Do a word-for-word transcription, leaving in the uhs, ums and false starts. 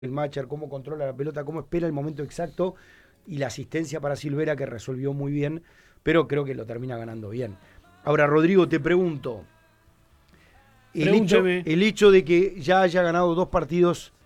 el Macher, cómo controla la pelota, cómo espera el momento exacto y la asistencia para Silvera que resolvió muy bien, pero creo que lo termina ganando bien. Ahora, Rodrigo, te pregunto, el hecho, Pregúnteme. el hecho de que ya haya ganado dos partidos